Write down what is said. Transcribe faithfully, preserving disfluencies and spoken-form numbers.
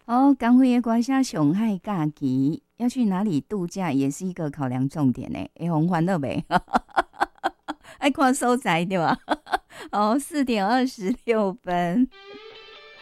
哦，刚回的关下上海假期要去哪里度假，也是一个考量重点呢。会红欢乐没？爱看所在对吧？哦，四点二十六分。